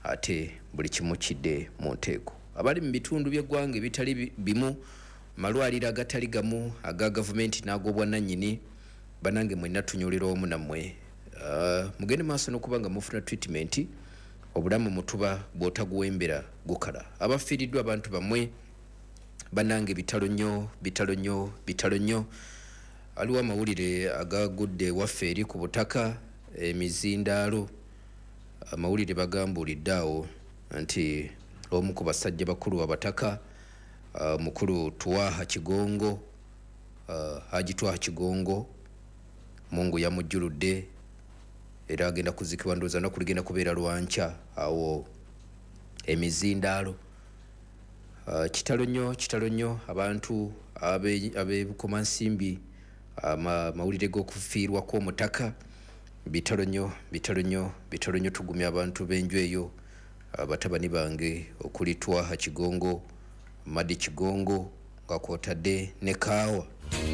ate buli kimu kidde mu nteeko. Abali mu bitundu by'eggwanga ebitali bimu malwaliro agatali gamu aga gavumenti n'ag'obwannannyini banange mwenna tunyolera omu nammwe mugende maaso n'okuba nga mufuna treatment obulamu mutuba bw'otaguwembera gukala. Abafiiriddwa abantu bammwe banange bitalo nnyo. Aliwo amawulire agagudde waffe eri ku butaka emizindaalo. Amawulire bagambulidde awo nti omu ku basajja bakulu abataka mukulu Twaha Kigongo Haji Twaha Kigongo Mungu yamujjuludde era agenda kuzikibwa ndowooza naku ligenda kubeera lwanca awo emizindaalo. Kitalo nnyo abantu ab'ebukomansimbi mawulire g'okufiirwako omutaka bitalo nnyo tugumya abantu b'enju eyo batabani bange okuli Twaha Kigongo Madi Kigongo nga kwotadde ne Kaawa.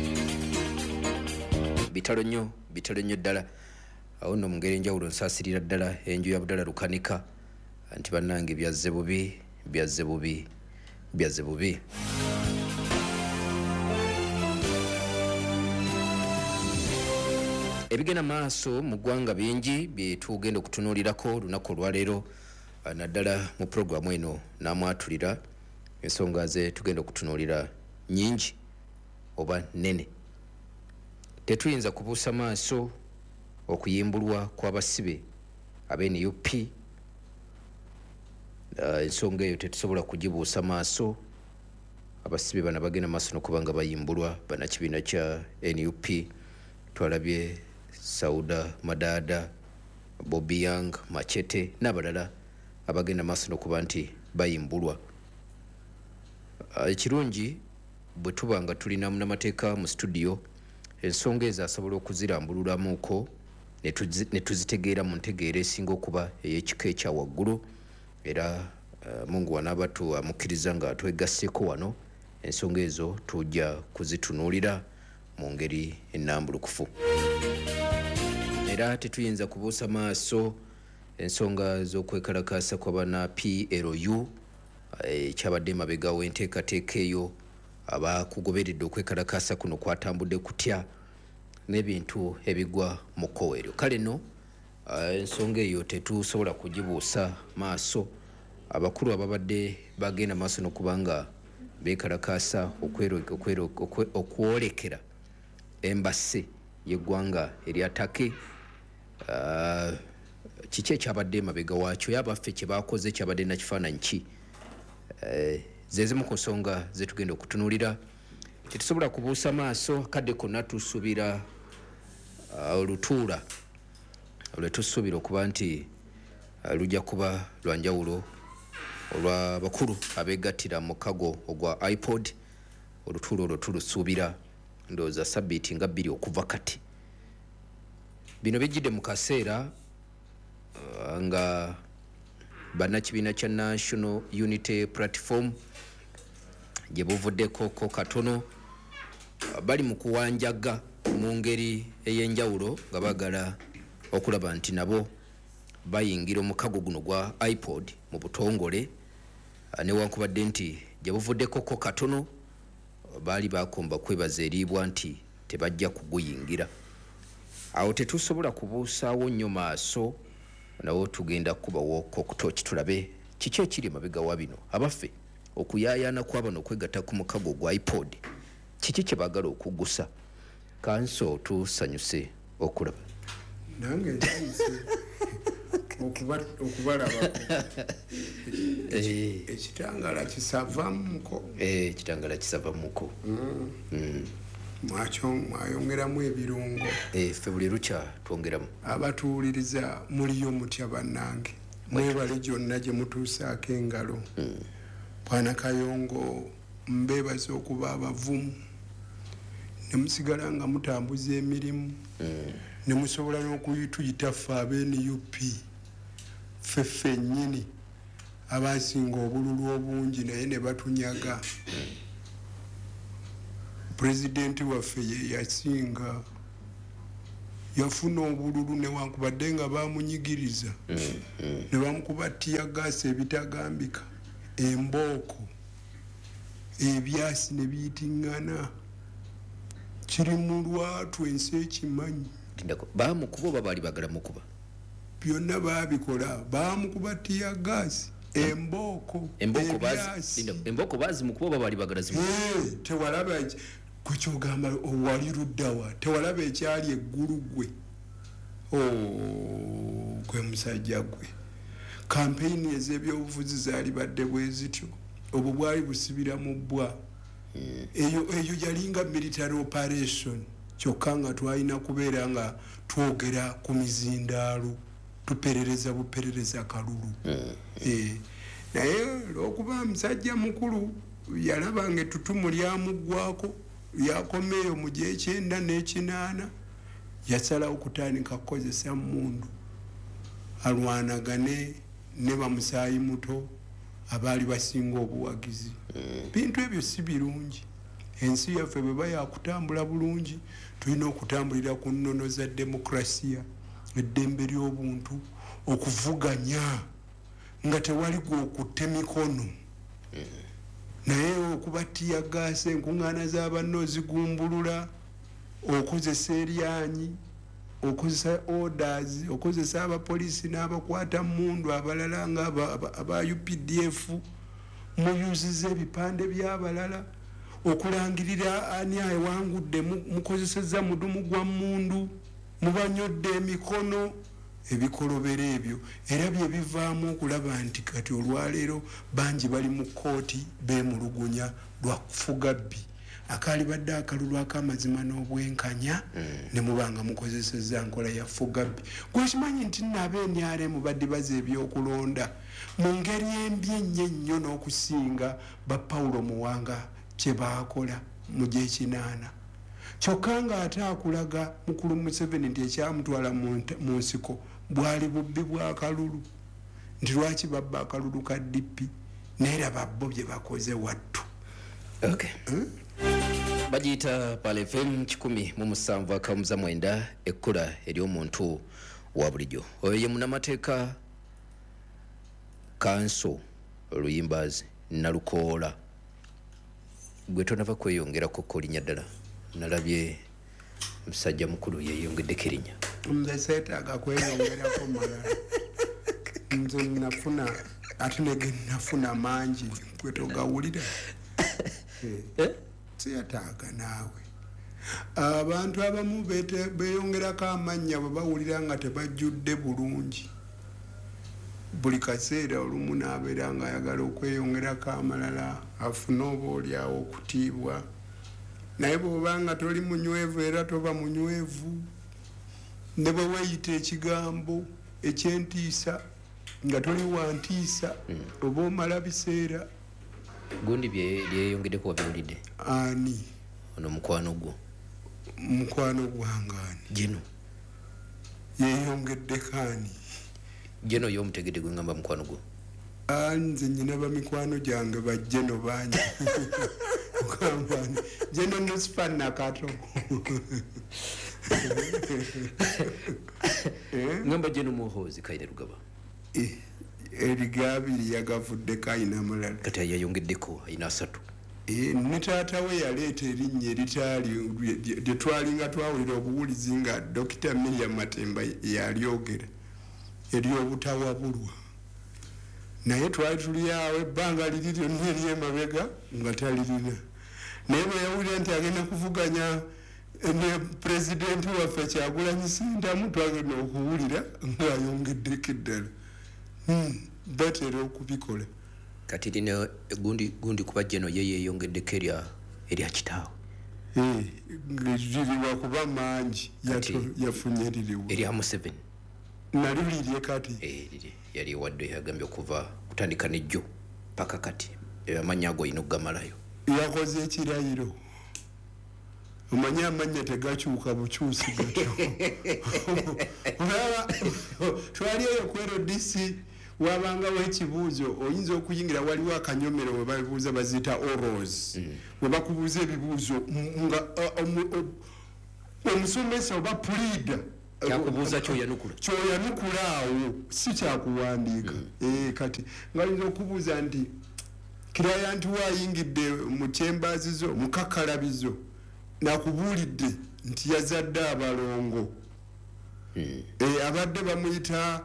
Bitalo nnyo ddala. Awo nno mu ngeri enjawulo nsaasirira ddala enju ya Budala Lukanika nti bannange byazze bubi. Ebigenda maaso mu ggwanga bingi bye tugenda okutunuulirako olunaku olwaleero naddala mu puroguramu eno n'amwatulira ensonga ze tugenda okutunuulira nnyingi oba nnene. Tetuyinza kubuusa maaso okuyimbulwa kw'abasibe ab'NUP. Ensonga eyo tetusobola kugibuusa maaso. Abasibe bano bagenda maaso n'okuba nga bayimbulwa bannakibiina kya NUP. Twalabye Sauda Madada, Bobby Young, Machete n'abalala abagenda maaso n'okuba nti bayimbulwa. Ekirungi bwe tuba nga tulina munnamateeka mu studio ensonga ezo asobola okuzirambululamuuko ne tuzitegeera mu ntegeera esinga okuba ey'ekika ekya waggulu era Mungu wanaabatu amukkiriza nga twegasseeko wano ensonga ezo tujja kuzitunuulira mu ngeri ennambulukufu. Era tetuyinza kubuusa maaso ensonga z'okwekalakaasa kw'abana PLU kyabadde emabega w'enteekateeka eyo abakugoberedde okwekalakaasa kuno kwatambudde kutya n'ebintu ebigwa mu kkowa eryo. Kale nno ensonga eyo tetusobola kugibuusa maaso. Abakulu ababadde bagenda maaso n'okuba nga beekalakaasa okwolekera embase y'eggwanga erya Turkey kiki ekyabadde emabega waakyo yabaffe kye baakoze kyabadde na kifaananyi ki. Zezimu ku nsonga zetugenda okutunuulira. Tetusobola kubuusa maaso kadde konna tusuubira olutuula lwetusuubira okuba nti lujja kuba lwa njawulo olw'abakulu abeegattira mu kago ogwa iPod. Olutuula olwo tulusuubira ndowooza sabbiiti nga 2 okuva kati. Bino bijjidde mu kaseera nga bannakibiina kya National Unity Platform gye buvuddeko katono bali mu kuwanjaga mu ngeri ey'enjawulo nga baagala okulaba nti nabo bayingira omukago guno gwa iPod mu butongole newankubadde nti gye buvuddeko katono baali bakomba kwebaza eriibwa nti tebajja kuguyingira. Awo tetusobola kubuusaawo nnyo maaso nawo tugenda kubawo kokutooki tulabe kiki ekiri emabega wa bino abaffe okuyaayaana kw'abano okwegatta ku mukago gwa iPod kiki kye baagala okuggusa. Kanso tusanyuse okulaba nange ntayise okubalabako ekitangala kisavamuko mwayongeramu ebirungo ffe buli lukya twongeramu. Abatuwuliriza muliyo mutya bannange mwebale gyonna gye mutuusaako engalo. Bwana Kayongo mbeebaza okuba abavumu ne musigala nga mutambuza emirimu ne musobola n'okuyituyita ffe ab'NUP ffe nnyini abasinga obululu obungi naye ne batunyaga. Pulezidenti waffe ye yasinga yafuna obululu newankubadde nga bamunyigiriza ne bamukuba tiyagaasi ebitagambika embooko ebyasi ne biyitiŋŋana kiri mu lwatu ensi ekimanyi bamukuba oba baali bagala mukuba byonna baabikola bamukuba tiyagaasi embooko bazimukuba oba baali bagala tewalaba kukyogamba wali luddawa tewalaba ekyali eggulu gwe gwe musajja gwe kampeyini ez'ebyobufuzi zaali badde bwe zityo obwo bwali busibira mu bbwa eyo yalinga military operation kyokka nga twalina kubeera nga twogera ku mizindaalo tuperereza buperereza kalulu naye olwokuba musajja mukulu yalabanga ettutumu lyamuggwako yakomeeyo mu gyekyenda n'ekinaana yasalawo kutandika kukozesa mundu alwanagane ne bamusaayi muto abaali basinga obuwagizi bintu ebyo si birungi ensi yaffe bwe bayakutambula bulungi tulina okutambulira ku nnono za demokrasiya eddembe ly'obuntu okuvuganya nga tewali gwokutte mikono naye okuba tiyagaasa enkuŋŋaana z'abanna ozigumbulula okozesa eryanyi okozesa orders okozesa abapoliisi n'abakwata mundu abalala nga aba UPDF muyuziza ebipande by'abalala okulangirira ani awangudde mukozeseza mudumu gwa mundu mubanyodde emikono ebikolobera ebyo era bye bivaamu okulaba nti kati olwaleero bangi bali mu kkooti beemulugunya lwa kufuga bbi akaali badde akalulu ak'amazima n'obwenkanya ne mubanga mukozeseza nkola ya fugabbi gwekimanyi nti nab'NRM baddibaza ebyokulonda mu ngeri embi ennyo ennyo n'okusinga ba Paulo Muwanga kye baakola mu gyekinaana kyokka nga ate akulaga mukulu Museveni nti ekyamutwala mu nsiko bwali bubbi bwa kalulu nti lwaki babba akalulu ka DP neeraba bo bye bakoze wattu bagiyita Pale FM 107.9 ekkula ery'omuntu wa bulijjo oyo ye munnamateeka kanso Luyimbazi Nalukoola gwe tonava kweyongerako kolinnya ddala nalabye musajja mukulu yeyongeddeko erinnya nze seetaaga kweyongerako malala nze nafuna ate nege nafuna mangi gwe togawulira siyataaga naawe abantu abamu beeyongerako amannya bwe bawulira nga tebajjudde bulungi buli kaseera olumu n'abeera nga ayagala okweyongerako amalala afune oba oliawo okutiibwa naye bw'obanga toli munywevu era toba munywevu ne bwe weeyita ekigambo ekyentiisa nga toli wantiisa oba omala biseera gundi byeyongeddeko wabiwulidde ani ono mukwano gwo mukwano gwangaani jeno yeyongeddeko ani jeno y'omutegedde gwe ngamba mukwano gwo nze nyina bamikwano gyange bajjeno bangi jeno nosifana kato ngamba jeno muhoozi Kaine Rugaba erigabiri yagavudde Kaine amalala kati yayongeddeko ayina 3 ne taata we yaleeta erinnya eritaali lye twalinga twawulira obuwulizi nga Dr. Miriam Matemba yalyogera ery'obutawabulwa naye twali tuli awo ebbanga liri lyonna ery'emabega nga talirina naye bwe yawulira nti agenda kuvuganya ne pulezidenti waffe Kyagulanyi Ssentamu twagenda okuwulira ng'ayongeddeko eddala batera okubikola kati lino gundi kuba jeno ye yeyongeddeko erya kitaawe liriwa kuba mangi yafunye liriwa erya Museveni nali lirye kati yali ewadde yagambye okuva kutandika nejjo paka kati amannya ago olina okugamalayo yakoze ekirayiro omanyi amannya tegakyuka bukyusi gatyo twali eyo kwero DC wabangawo ekibuuzo oyinza okuyingira waliwo akanyomero we babuuza baziyita oros we bakubuuza ebibuuzo nga omusomesa oba pulida kyakubuuza kyoyanukula awo si kyakuwandiika kati ngayinza okubuuza nti client wayingidde mu kyembazizo mukakalabizo nakubuulidde nti yazadde abalongo abadde bamuyita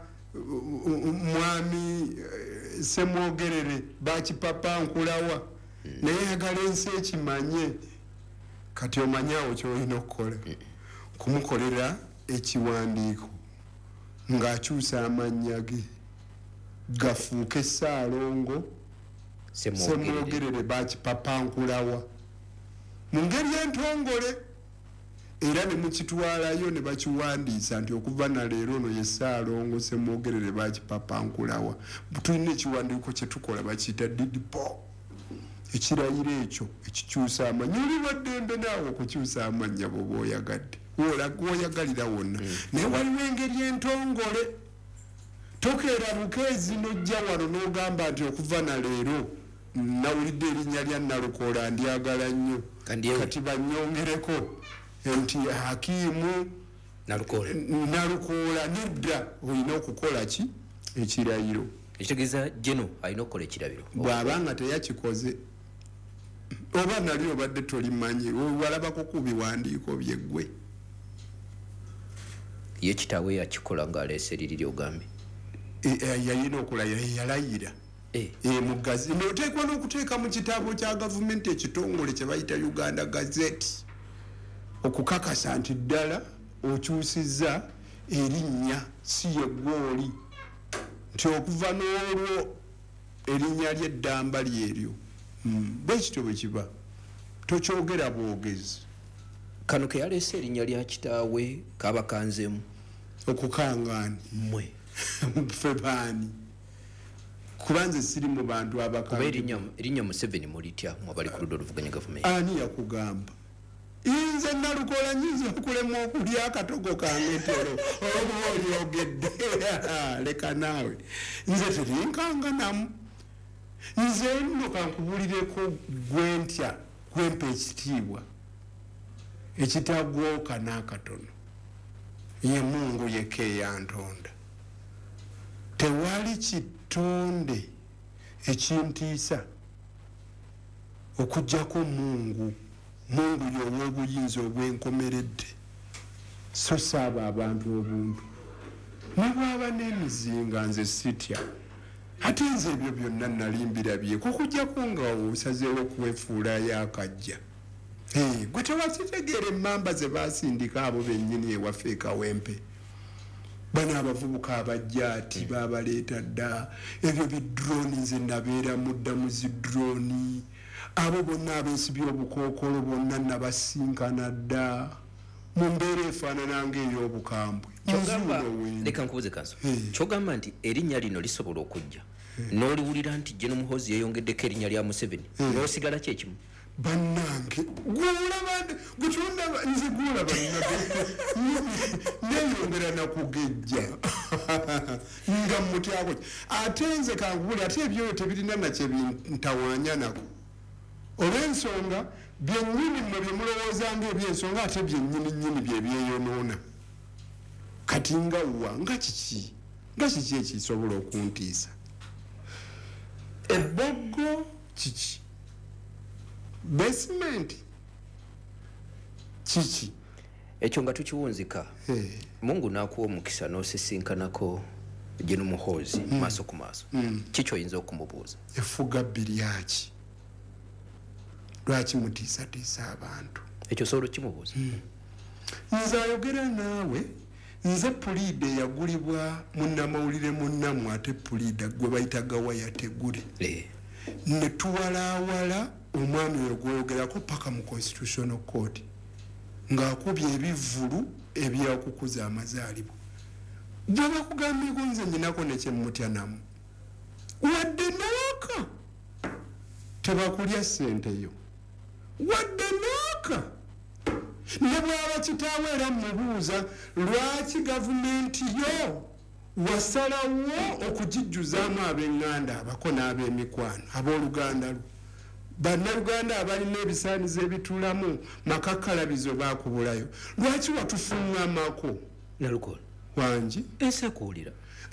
mwami Semwogerere bakipapa nkulawa naye yagala ensi ekimanye kati omanyawo kyolina okukola kumukolera ekiwandiiko ng'akyusa amannya ge gafuuke Ssaalongo Semwogerere bakipapa nkulawa mu ngeri entongole era ne mukitwalayo ne bakiwandiisa nti okuva na leero ono ye Ssaalongo Semwogerere bakipapa nkulawa tulina ekiwandiiko kye tukola bakiyita didipo ekirayiro ekyo ekikyusa amannya oli waddembe naawe okukyusa amannya bw'oba oyagadde woyagalira wonna naye waliwo engeri entongole tokeera bukeezi nojja wano n'ogamba nti okuva na leero nawulidde erinnya lya Nalukoola ndyagala nnyo kati bannyongereko nti Hakiimu Nalukoola nedda olina okukola ki ekirayiro ekitegeeza Jeno alina okukola ekirabiro bw'abanga teyakikoze oba nali obadde tolimanyi walabako ku biwandiiko byeggwe ye kitaawe yakikola ng'aleese liri lyogambye yalina okulayira yalayira mugazi noteekwa n'okuteeka mu kitabo kya gavumenti ekitongole kye bayita Uganda Gazette okukakasa nti ddala okyusizza erinnya si yeggwoli nti okuva n'olwo erinnya ly'eddamba lyeryo bwekityo bwe kiba tokyogera bwogezi kano ke yaleese erinnya lya kitaawe kaba kanzemu okukangaani mmwe ffe baani kubanze siri mu bantu kuba erinnya Museveni mulitya mwabali ku ludda oluvuganya gavumenti ani yakugamba nze Nalukoola nyinza okulema okulya akatogo kange tero olwokuba olyogedde leka naawe nze terinkanganamu nze nno kankubulireko gwentya gwempa ekitiibwa ekitagwoka n'akatono ye Mungu yekka eyantonda tewali kitonde ekintiisa okuggyako Mungu y'ow'obuyinza obwenkomeredde so saaba abantu obuntu ne bwaba n'emizinga nze sitya ate nze ebyo byonna nalimbirabyeko okuggyako nga osazeewo okuwefuulayo akajja gwe tewakitegeera emmamba ze baasindika abo bennyini ewaffe ekawempe bano abavubuka abajjaati babaleeta dda ebyo bidrooni nze nabeera mudda mu zidrooni abo bonna abensi by'obukookolo bonna nabasinkana dda mu mbeera efaanana ng'ey'obukambwe leka nkubuze kanso kyogamba nti erinnya lino lisobola okujja n'oliwulira nti Jeno Muhoozi yeyongeddeko erinnya lya Museveni n'osigala kyekimu bannange nze gwolaba neyongera nakugejja nga mutyako ate nze kankubuli ate ebyoyo tebirina nakye bintawaanya nako olw'ensonga byennyini mwe byemulowooza ng'ebyensonga ate byennyini byebyeyonoona kati nga kiki ekisobola okuntiisa ebbogo kiki basement kiki ekyo nga tukiwunzika Mungu n'akuwa omukisa n'osisinkanako Jeno Muhoozi maaso ku maaso kiki oyinza okumubuuza efuga biryaki lwaki mutiisatiisa abantu ekyo sobola okimubuuza nze ayogera naawe nze puliida eyagulibwa munnamawulire munnamu ate puliida gwe bayita Gawaya Tegule ne tuwalaawala omwami oyo gweyogerako paka mu constitutional court ng'akubye ebivvulu ebyakukuza amazaalibwa gye bakugambyeko nze nyinako nekyemmutya namu wadde nooka tebakulya ssente yo wadde nooka ne bwaba kitaawe era mubuuza lwaki gavumenti yo wasalawo okugijjuzaamu ab'eŋŋanda abako n'ab'emikwano ab'oluganda lwo bannaluganda abalina ebisaanizo ebitulamu makakkalabizo baakubulayo lwaki watufuŋŋamako nalukola wangi ensakuulira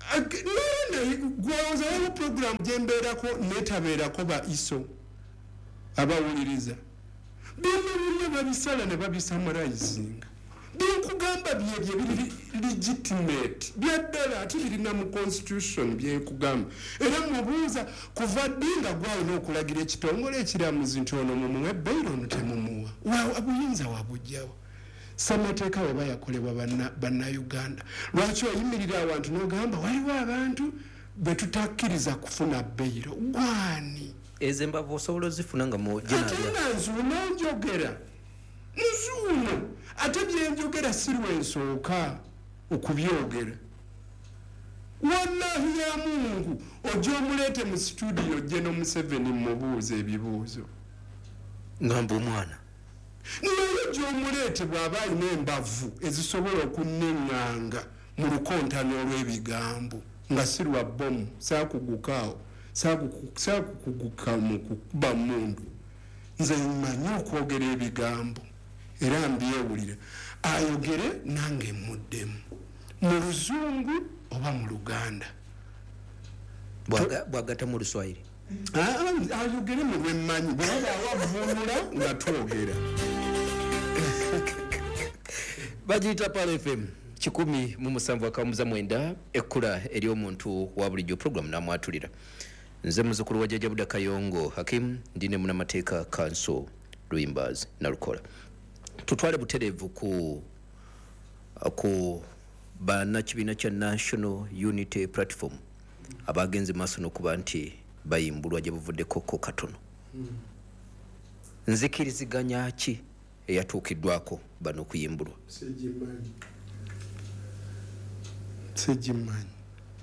gwoza waliwo program gyembeerako netabeerako ba iso abawuliriza byonna babisala ne babisamalizinga byekugamba byebyo biri legitimate byaddala ate birina mu constitution byekugamba era mubuuza kuva ddi nga gwalina okulagira ekitongole ekiramuzi nti ono mumuwe bbeiro ono temumuwa obuyinza wabujjawo ssemateeka we bayakolebwa bannayuganda lwaki oyimirira abantu n'ogamba waliwo abantu betutakkiriza kufuna bbeiro gwani ezo embava osobola ozifuna nga ate nga nzuuno njogera nzuuno ate byenjogera si lwensooka okubyogera wallahi ya mungu ojja omuleete mu studio gye n'omuseveni mumubuuza ebibuuzo ngamba omwana naye gy'omuleete bw'aba alina embavu ezisobola okunneŋŋanga mu lukontano olw'ebigambo nga si lwa bomu saakugukaawo saakukuguka mu kukuba mundu nze mmanyi okwogera ebigambo era mbyewulira ayogere nange muddemu mu luzungu oba mu luganda bwagata mu luswayiri ayogere mu lwemmanyi bwaba awavunula nga twogera bagiyita Pal FM 107.9 ekkula eri omuntu wa bulijjo program namwatulira nze muzukulu wa jjajja Buda Kayongo Hakim ndine munamateeka Council Lwimbaz Nalukola tutwale buterevu ku bannakibiina kya National Unity Platform abagenze maaso n'okuba nti bayimbulwa gye buvuddeko katono nzikiriziganya ki eyatuukiddwako bano okuyimbulwa segimanyi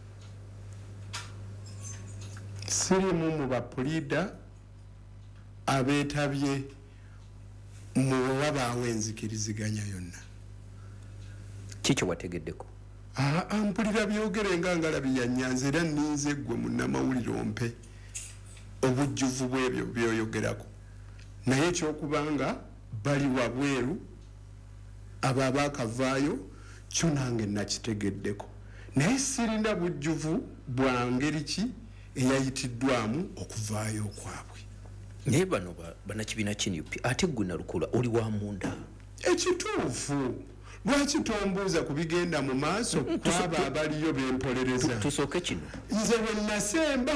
sirimu mu bapuliida abeetabye mu wabaawo enzikiriziganya yonna kiki wategeddeko mpulira byogere nga ngalabi ya Nyanza era ninze gwe munnamawulire ompe obujjuvu bwebyo byoyogerako naye ekyokubanga bali wabweru abo abaakavaayo kyo nange nakitegeddeko naye sirina bujjuvu bwa ngeri ki eyayitiddwamu okuvaayo kwabwe naye bano bannakibiina kinup ate gwe Nalukola oli wa munda ekituufu lwaki tombuuza ku bigenda mu maaso kwaba abaliyo bempolereza tusooke kino nze bwe nasemba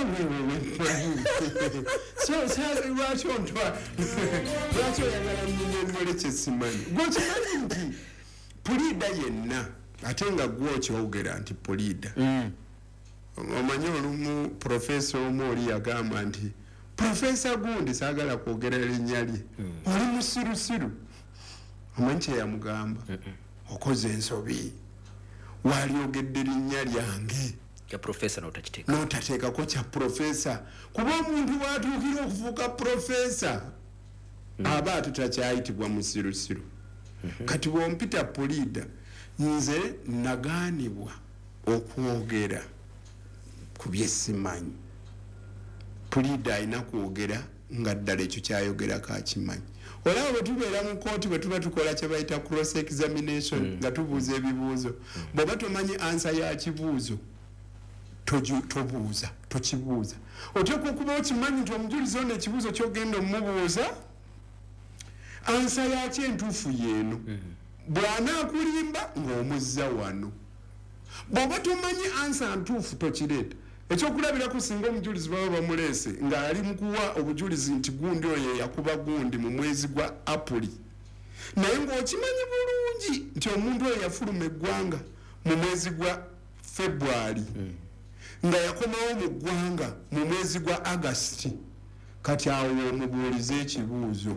lwaki oyagala nnyonyole kyesimanyi gwekimanyi nti puliida yenna ate nga gwokyowogera nti puliida omanyi olumu profesa omu oli yagamba nti profesa gundi saagala kwogera linnya lye oli musirusiru omanyi kyeyamugamba okoze ensobi walyogedde linnya lyange kya profesa notateekako kya profesa kuba omuntu watuukira okufuuka profesa aba tutakyayitibwa musirusiru kati bwompita puliida nze nagaanibwa okwogera ku byesimanyi puliida alina kwogera nga ddala ekyo kyayogerako akimanyi olaba bwe tubeera mu kooti bwe tuba tukola kye bayita cross examination nga tubuuza ebibuuzo bw'oba tomanyi ansa ya kibuuzo tobuuza tokibuuza oteekwa okuba okimanyi nti omujulizi ono ekibuuzo kyogenda omumubuuza ansa yakyo entuufu yeeno bw'anaakulimba ng'omuzza wano bw'oba tomanyi ansa ntuufu tokireeta ekyokulabirako singa omujulizi baba bamuleese ng'ali mukuwa obujulizi nti gundi oyo yakuba gundi mu mwezi gwa Apuli naye ng'okimanyi bulungi nti omuntu oyo yafuluma eggwanga mu mwezi gwa February nga yakomawo mu ggwanga mu mwezi gwa August kati awo omubuulize ekibuuzo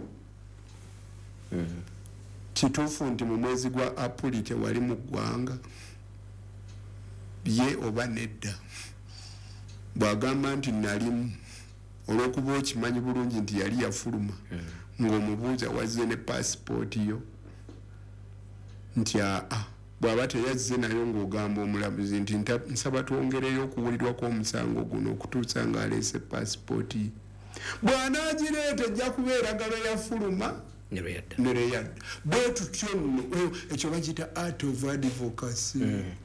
kituufu nti mu mwezi gwa Apuli tewali mu ggwanga ye oba nedda bwagamba nti nalimu olwokuba okimanyi bulungi nti yali yafuluma ng'omubuuza wazze ne paasipooti yo nti bw'aba teyazze nayo ng'ogamba omulamuzi nti nsaba twongereyo okuwulirwako omusango guno okutuusa ng'aleese paasipooti ye bw'anaagireeta ejja kuba eragalo yafuluma nereyadda bwe tutyo nno ekyo bagiyita art of advocacy.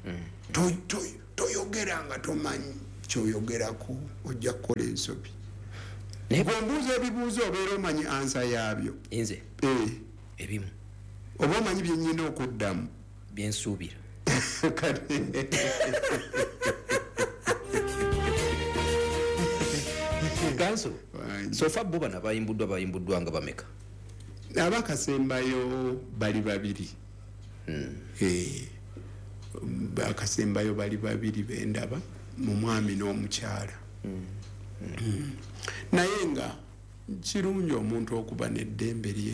Toyogera nga tomanyi kyoyogerako ojja kukola ensobi. Bwombuuza ebibuuzo obeera omanyi ansa yaabyo nze ebimu oba omanyi byenyina okuddamu byensuubira. Ganso sofa bo bana bayimbuddwa nga bameka? Abakasembayo bali babiri. Bakasembayo bali babiri bendaba mu mwami n'omukyala. Naye nga kirungi omuntu okuba n'eddembe lye.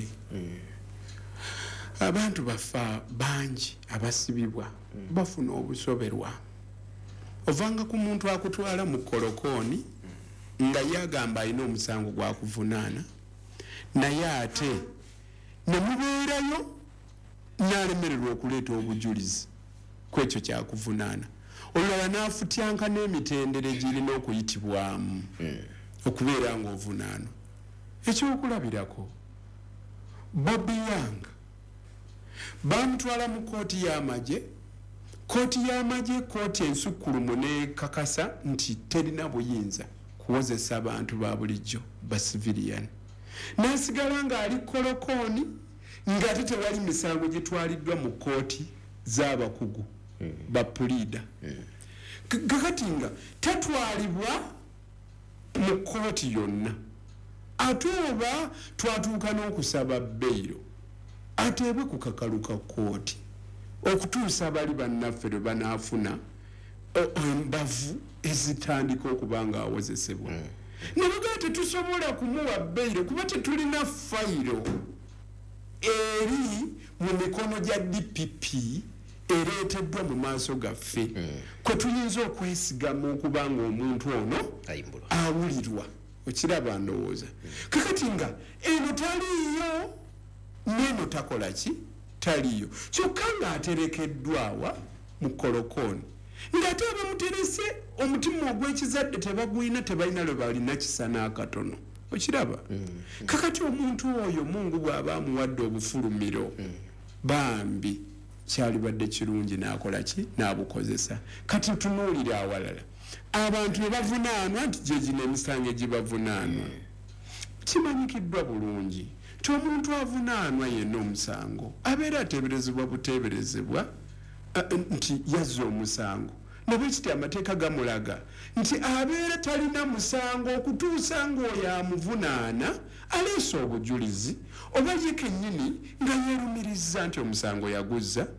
Abantu bafa bangi abasibibwa bafuna obusoberwa. Ovanga ku muntu akutwala mu kolokooni nga yagamba alina omusango gwa kuvunaana naye ate ne mubeerayo n'alemererwa okuleeta obujulizi kwekyo kyakuvunaana. Olulala n'afutyanka n'emitendere girina okuyitibwamu okubeera ng'ovunaanwa. Ekyokulabirako Bobby Yang bamutwala mu kooti y'amagye. Kooti y'amagye kooti ensukkulumu n'ekakasa nti terina buyinza kuwozesa abantu ba bulijjo ba civilian. N'asigala ng'ali kolokooni ng'ate tewali misango gitwaliddwa mu kooti z'abakugu ba puliida. Kakati nga tatwalibwa mu kooti yonna. Ate oba twatuuka n'okusaba beyiro ateebwe ku kakalu ka kooti okutuusa bali bannaffe lwe banaafuna embavu ezitandika okuba nga awozesebwa. Ne bagaa tetusobola kumuwa beyiro kuba tetulina fayiro eri mu mikono gya DPP ereeteddwa mu maaso gaffe kwe tuyinza okwesigama okuba nga omuntu ono awulirwa. Okiraba ndowooza. Kakati nga eno taliiyo n'eno takola ki taliiyo. Kyokka ng'aterekeddwawa mu kolokooni ng'ate abamuterese omutima ogw'ekizadde tebagwina tebalina lwe balina kisa n'akatono. Okiraba. Kakati omuntu oyo Mungu bw'aba amuwadde obufulumiro bambi kyalibadde kirungi n'akola ki n'abukozesa. Kati tunuulire awalala abantu ne bavunaanwa nti gye gino emisango egibavunaanwa. Kimanyikiddwa bulungi nti omuntu avunaanwa yenna omusango abeera ateeberezebwa buteeberezebwa nti yazza omusango. Nabwe kiti amateeka gamulaga nti abeera talina musango okutuusa ng'oyo amuvunaana aleese obujulizi oba ye kennyini nga yeerumiriza nti omusango yaguzza.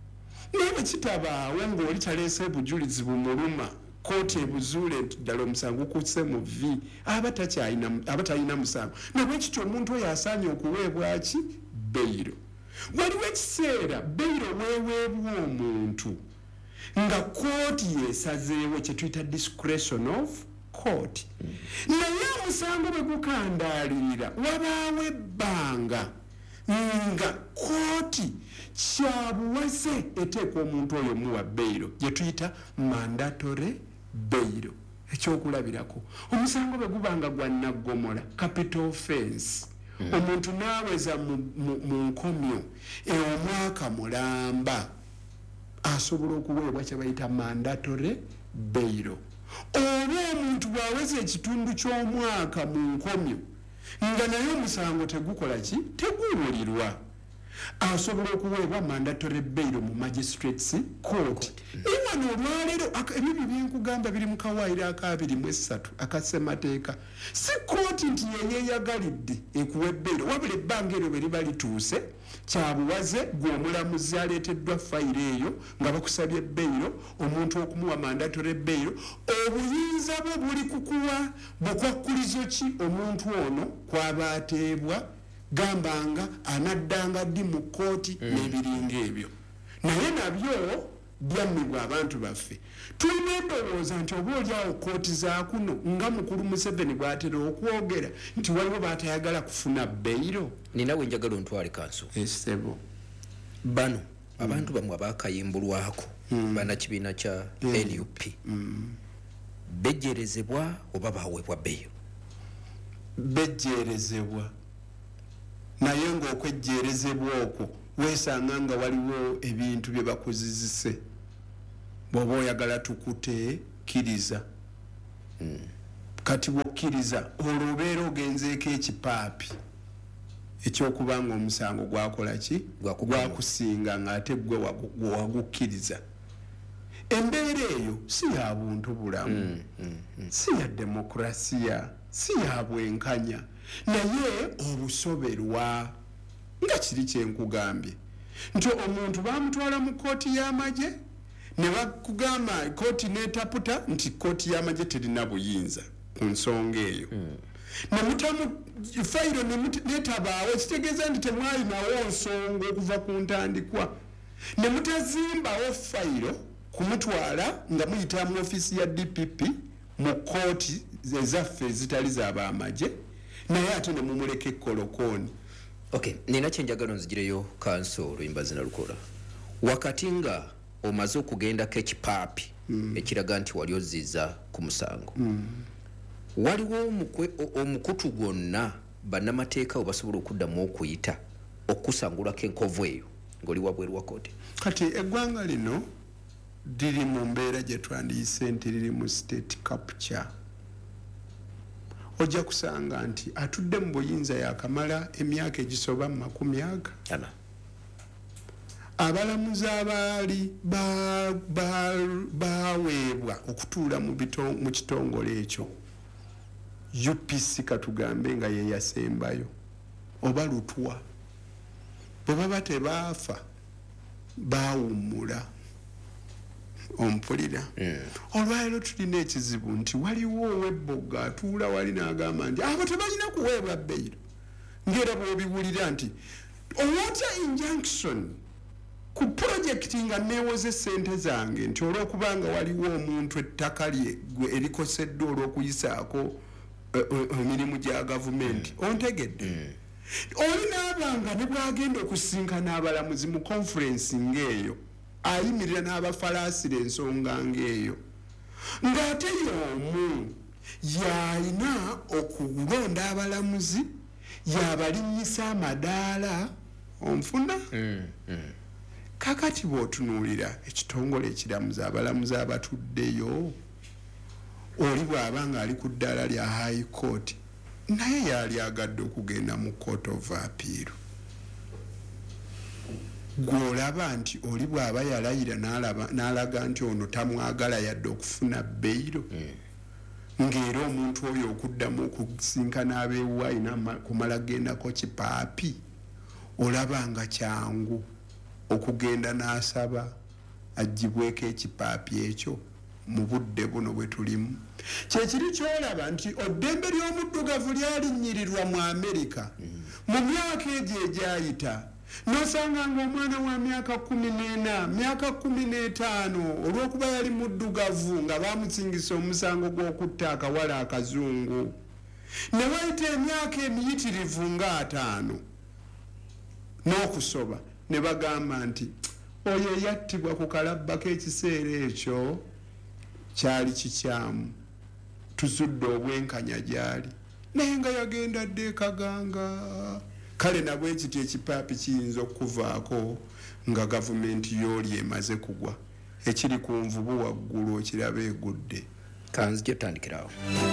Naye bwe kitabaawo ng'oli taleese bujulizi bumuluma kooti ebuzuule nti ddala omusango gukusse mu vi aba talina musango. Nabwe kityo omuntu oyo asaanye okuweebwa ki beyiro. Waliwo ekiseera beyiro weeweebwa omuntu nga kooti yeesazeewo kye tuyita discretion of court. Naye omusango bwe gukandaalirira wabaawo ebbanga nga kooti kyabuwase eteeka omuntu oyo muwa beyiro gye tuyita mandatory beyiro. Ekyokulabirako omusango bwe gubanga gwa naggomola capital offense omuntu n'aweza mu nkomyo omwaka mulamba asobola okuweebwa kye bayita mandatory beyiro. Oba omuntu bw'aweza ekitundu ky'omwaka mu nkomyo nga naye omusango tegukola ki teguwulirwa asobola okuweebwa mandatory beyiro mu magistrates court. Naye wano olwaleero ebyo byenkugamba biri mu kawaayiro aka-23 akassemateeka. Si kooti nti yeyeeyagalidde ekuwa beyiro wabula ebbanga eryo bwe liba lituuse kyabuwaze gw'omulamuzi aleeteddwa fayiro eyo nga bakusabye beyiro omuntu okumuwa mandatory beyiro. Obuyinza bwe buli kukuwa bukwakkulizo ki omuntu ono kwaba ateebwa gambanga anaddanga ddi mu kooti n'ebiringa ebyo. Naye nabyo byammibwa abantu baffe. Tulina endowooza nti oba oliawo kooti za kuno nga mukulu Museveni bw'atera okwogera nti waliwo baatayagala kufuna beyiro. Ninawe njagala ontwale Kanso. Esebo bano abantu bamwe abakayimbulwako bannakibiina kya NUP bejjerezebwa oba baweebwa beyiro? Bejjerezebwa naye ng'okwejjeerezebwa okwo weesanga nga waliwo ebintu bye bakuzizise. Bw'oba oyagala tukute kkiriza. Kati bw'okkiriza olwo obeera ogenzeeko ekipaapi ekyokubanga omusango gwakola ki gwakusinga ng'ate gwe wagukkiriza. Embeera eyo si ya buntu bulamu, si ya demokrasiya, si ya bwenkanya, naye obusoberwa. Nga kiri kyenkugambye nti omuntu bamutwala mu kkooti y'amagye ne bakugamba kkooti n'etaputa nti kkooti y'amagye terina buyinza ku nsonga eyo. Fayiro netabaawo, ekitegeeza nti temwalinawo nsonga okuva ku ntandikwa. Ne mutazimbawo fayiro kumutwala nga muyita mu ofiisi ya DPP mu kkooti ezaffe ezitali z'abamagye, naye ate ne mumuleka ekkolokooni. Okay, nina kyenjagala nzigireyo kanso Luyimbazi Nalukola. Wakati nga omaze okugendako ekipaapi ekiraga nti wali ozizza ku musango, waliwo omukutu gwonna bannamateeka we basobola okuddamu okuyita okusangulako enkovu eyo ng'oli wabweru wa kkooti? Kati eggwanga lino liri mu mbeera gye twandiyise nti liri mu state capture. Ojja kusanga nti atudde mu buyinza yakamala emyaka egisoba 40. Abalamuzi abaali baweebwa okutuula mu kitongole ekyo, UPC katugambe nga ye yasembayo oba lutwa, bwe baba tebaafa baawummula. Ompulira. Olwaleero tulina ekizibu nti waliwo ow'ebboga atuula wali n'agamba nti abo tebalina kuweebwa bbeiro, ng'era bw'obiwulira nti owater injunction ku projekiti nga neewoze ssente zange nti olw'okubanga waliwo omuntu ettaka lye erikoseddwa olw'okuyisaako emirimu gya gavumenti. Ontegedde? Oli n'abanga ne bw'agenda okusinkana abalamuzi mu conference ng'eyo, ayimirira n'abafalaasira ensonga ng'eyo, ng'ate y'omu y'alina okulonda abalamuzi, y'abalinnyisa amadaala. Onfuna? Kakati bw'otunuulira ekitongole ekiramuza abalamuzi abatuddeyo, oli bw'aba ng'ali ku ddaala lya high court, naye yali agadde okugenda mu court of appeal. Gw'olaba nti oli bw'aba yalayira n'alaga nti ono tamwagala yadde okufuna bbeiro, ng'era omuntu oyo okuddamu okusinkana abeewayi kumala gendako kipaapi, olaba nga kyangu okugenda n'asaba agibweko ekipaapi ekyo mu budde buno bwe tulimu. Kyekiri kyolaba nti oddembe ly'omuddugavu lyalinyirirwa mu Amerika mu myaka egyo egyayita, n'osanga ng'omwana wa myaka 14, myaka 15 olw'okuba yali muddugavu nga bamusingisa omusango gw'okutta akawala akazungu, ne wayita emyaka emiyitirivu nga 5 n'okusoba, ne bagamba nti oyo yattibwa ku kalabbako ekiseera ekyo kyali kikyamu, tuzudde obwenkanya gyali, naye nga yagenda dde ekaganga. Kale nabwe ekiti ekipaapi kiyinza okuvaako nga gavumenti y'oli emaze kugwa, ekiri ku nvubu waggulu okiraba egudde. Kanzije tutandikirawo.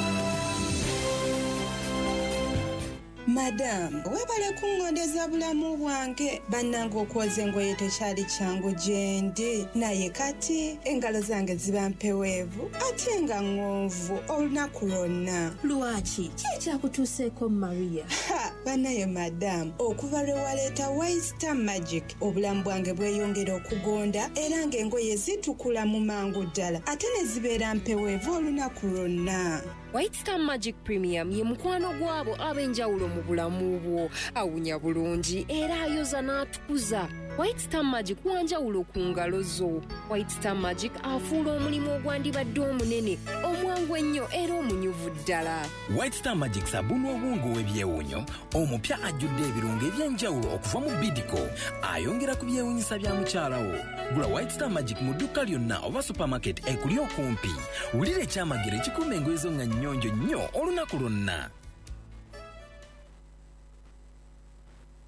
Madam, webale kungondeza bulamu bwange, bannange okwoza engoye tekyali kyangu gyendi, naye kati engalo zange ziba mpeweevu ate nga ng'onvu olunaku lwonna. Lwaki? Ki ekyakutuuseeko Maria? Banaye madam, okuva lwe waleeta White Star Magic, obulamu bwange bweyongera okugonda era ng'engoye zitukula mu mangu ddala ate ne zibeera mpeweevu olunaku lwonna. White Star Magic Premium ye mukwano gwabo ab'enjawulo mu bulamu bwo. Awunya bulungi era ayoza n'atukuza. White Star Magic wanjawulo ku ngalo zo. White Star Magic afuula omulimu ogwandibadde omunene omwangu ennyo era omunyuvu ddala. White Star Magic sabuni obwongo w'ebyewunyo omupya ajjudde ebirungo eby'enjawulo okuva mu Bidco, ayongera ku byewunyisa bya mukyala wo. Gula White Star Magic mu dduka lyonna oba supermarket ekuli okumpi. Wulira ekyamagero ekikuuma engoye zo nga nnyonjo nnyo olunaku lwonna.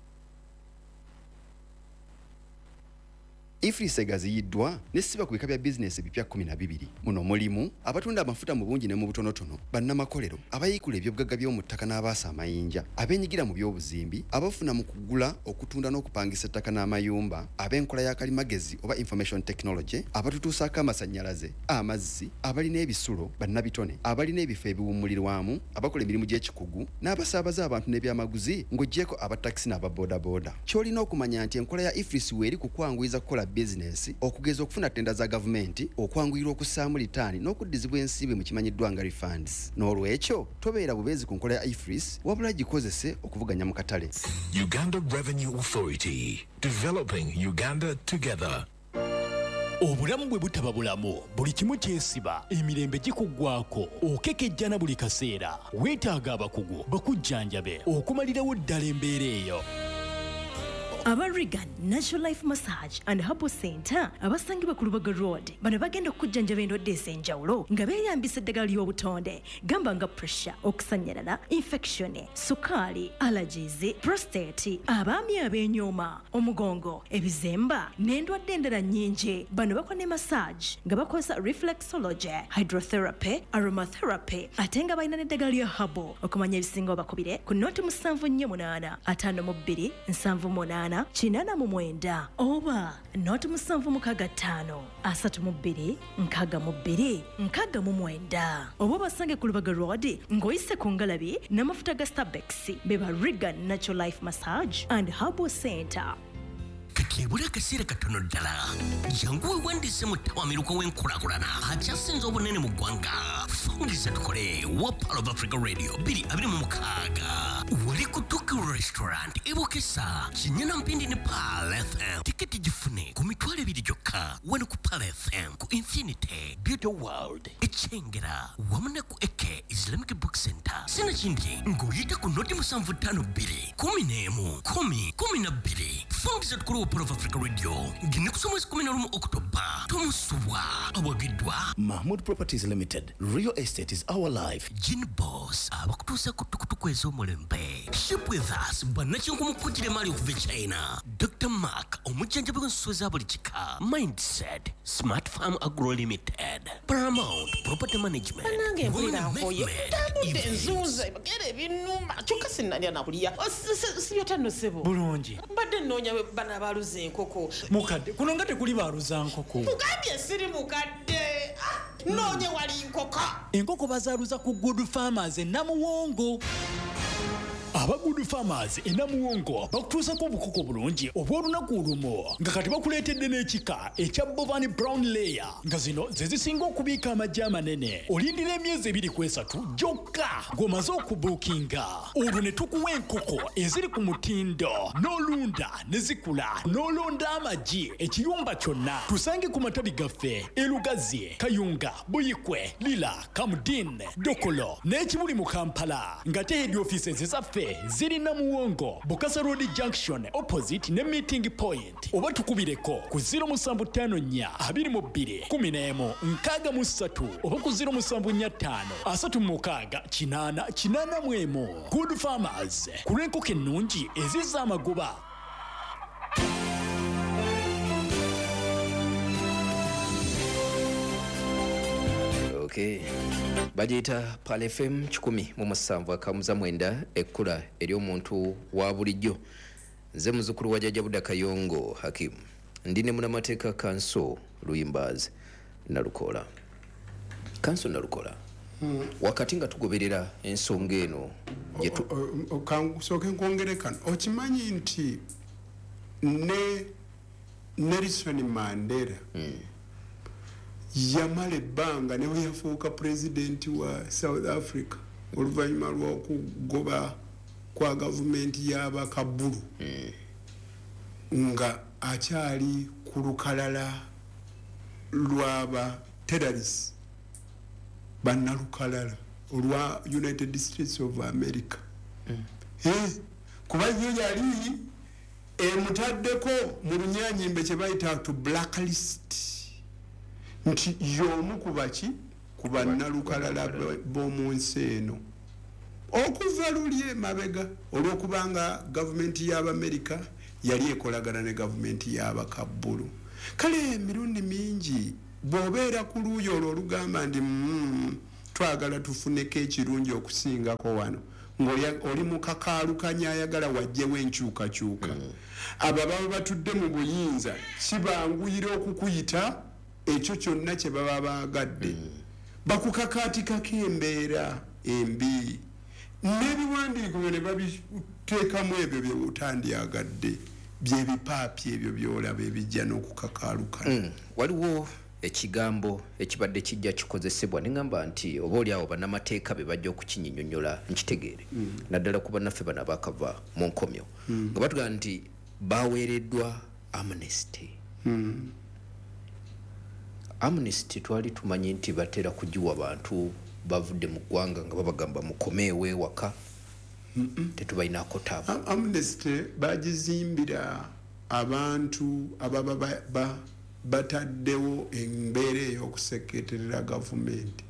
IFRIS egaziyiddwa n'essiba ku bika bya bizinesi ebipya 12 muno mulimu abatunda amafuta mu bungi ne mu butonotono, bannamakolero, abayiikula ebyobugagga by'omu ttaka n'abaasa amayinja, abeenyigira mu by'obuzimbi, abafuna mu kugula, okutunda n'okupangisa ettaka n'amayumba, ab'enkola ya kalimagezi oba information technology, abatutuusaako amasannyalaze, amazzi, abalina ebisulo, bannabitone, abalina ebifo ebiwummulirwamu, abakola emirimu gy'ekikugu, n'abasaabaza abantu n'ebyamaguzi ng'oggyeko abatakisi n'ababoodaboda. Ky'olina okumanya nti enkola ya IFRIS weeri kukwanguyiza kukola bizinesi, okugeza okufuna ttenda za gavumenti, okwanguyirwa okussaamu litaani n'okuddizibwa ensiibe mu kimanyiddwa nga refunds. N'olwekyo tobeera bubeezi ku nkola ya IFRIS, wabula gikozese okuvuganya mu katale. Uganda Revenue Authority, developing Uganda together. Obulamu bwe butaba bulamu, buli kimu kyesiba, emirembe gikuggwako, okekejjana buli kaseera, weetaaga abakugu bakujjanjabe okumalirawo ddala embeera eyo. Aba Regan Natural Life Massage and Herbal Center abasangibwa ku Lubaga Road bano bagenda okujjanjaba endwadde ez'enjawulo nga beeyambisa eddagala ly'obutonde gamba nga pressure, okusanyalala, infection, sukaali, allergies, prostate, abaami ab'enyooma, omugongo, ebizemba n'endwadde endala nnyingi. Bano bakola ne massage nga bakozesa reflexology, hydrotherapy, aromatherapy ate nga balina n'eddagala lya herbal. Okumanya ebisinga obakubire ku noti 748 52 78 Chinana mu mwenda oba noti 765 32 62 62 oba basange ku Lubaga Road ng'oyise ku Ngalabi n'amafuta ga Starbex beba Regan Natural Life Massage and Herbal Center. Kakebula akaseera katono ddala jangu wewandiise mu ttawamiruka w'enkulaakulana akyasinze obunene mu ggwanga. Fungiza tukole wa Pearl of Africa Radio 226 wali ku Tokyo Restaurant ebokesa Kinyana Mpindi ne Pearl FM. Tiketi gifune ku mitwalo 2 gyokka wano ku Pearl FM ku Infinity Beauty World Echengera wamu ne ku Eke Islamic Book Center. Sina kindi ng'oyita ku noti 752 11 10 12. Fungiza tukole Pearl of Africa Radio ngine kusoma 11 Oktoba tomusubwa abagidwa Mahmoud Properties Limited. Real estate is our life. Gin Boss abakutuusa ku tukutuku ez'omulembe. Ship with us bannakinku mukujjire mali okuva China. Dr. Mark omujjanjabi w'ensuso za buli kika. Mindset Smart Farm Agro Limited. Paramount Property Management. Nange mpulira nkoye tambudde enzuuza bagere ebinuma kyokka sinnalya nakulya sibyotano sebo bulungi mbadde nnoonya bana baluza enkoko mukadde kuno nga tekuli baluza nkoko mugambye siri mukadde noonye wali nkoko enkoko bazaaluza ku Good Farmers Namuwongo. Aba Good Farmers Namuwongo bakutuusako obukoko bulungi obw'olunaku olumu nga kati bakuleetedde n'ekika ekya Bovan Brown Layer nga zino ze zisinga okubiika amaggi amanene. Olindira emyezi 2-3 gyokka ng'omaze okubuukinga. Olwo ne tukuwa enkoko eziri ku mutindo n'olunda ne zikula n'olonda amaggi ekiyumba kyonna. Tusange ku matabi gaffe e Lugazi, Kayunga, Buyikwe, Lila, Kamudin, Dokolo n'ekibuli mu Kampala ng'ate head offices ezaffe ziri Namuwongo, Bukasa Road Junction opposite ne meeting point. Oba tukubireko ku 0754 22 11 63 oba ku 0745 36 8 Good Farmers ku lw'enkoko ennungi ezizza amagoba. Okay. Bagiyita Pearl FM 107.9 ekkula ery'omuntu wa bulijjo. Nze muzukulu wa Jjajja Budda Kayongo Hakim. Ndine munamateeka Kanso Luyimbazi Nalukola. Kanso Nalukola. Wakati nga tugoberera ensonga eno kansoke nkwongerekano okimanyi nti Nelson Mandela yamala ebbanga ne bwe yafuuka pulezidenti wa South Africa oluvannyuma lw'okugoba kwa gavumenti y'abakabulu nga akyali ku lukalala lw'aba terrorists bannalukalala olwa United States of America. Kuba yo yali emutaddeko mu lunyanyimbe kye bayita to blacklist nti y'omu ku bannalukalala b'omu nsi eno okuva luli emabega olw'okubanga gavumenti y'Abamerika yali ekolagana ne gavumenti y'Abakabbulu. kale emirundi mingi bw'obeera ku luuyi olwo olugamba ndi twagala tufuneko ekirungi okusingako wano ng'oli mu kakaalukanya ayagala wajjewo enkyukakyuka abo baba batudde mu buyinza kibanguyira okukuyita ekyo kyonna kye baba baagadde bakukakaatikako embeera embi n'ebiwandiiko byo ne babiteekamu ebyo bye utandyagadde byebipaapi ebyo byolaba ebijja n'okukakaalukana waliwo ekigambo ekibadde kijja kikozesebwa neŋŋamba nti oba oli awo bannamateeka be bajja okukinyinyonnyola nkitegeere naddala ku bannaffe bano abakava mu nkomyo nga batugamba nti baweereddwa amnesty amnesty twali tumanyi nti batera kugiwa bantu bavudde mu ggwanga nga babagamba mukomeewo ewaka tetubalinaako taabu amnesty bagizimbira abantu ababa bataddewo embeera ey'okuseketerera gavumenti